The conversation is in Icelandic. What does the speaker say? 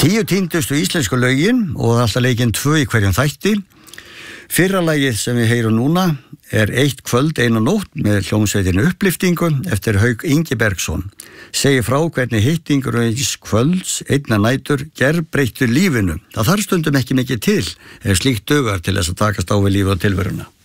10 týndustu íslensku lögin og alltaf leikinn 2 í hverjum þætti. Fyrra lagið sem við heyrum núna er Eitt kvöld, eina nótt með hljómsveitinu Upplyftingu eftir Hauk Ingi Bergsson. Segir frá hvernig hittingur eins kvölds, einna nætur, gerbreyttu lífinu. Það þarf stundum ekki mikið til ef slíkt dugar til þess að takast á við lífið og tilveruna.